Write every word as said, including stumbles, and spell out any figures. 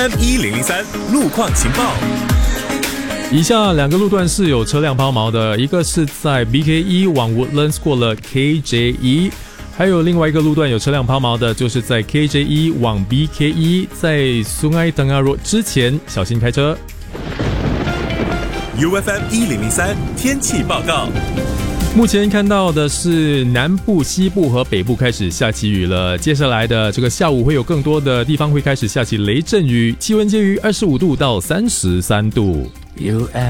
M 一零零三路况情报。 以下两个路段是有车辆抛锚的，一个是在 B K 一 往 Woodlands 过了 K J 一，还有另外一个路段有车辆抛锚的，就是在 K J 一 往 B K 一，在 Sungai Tengah Road 之前小心开车。 U F M 一零零三天气报告。 目前看到的是南部、西部和北部开始下起雨了，接下来的这个下午会有更多的地方会开始下起雷阵雨，气温介于二十五度到三十三度。 U F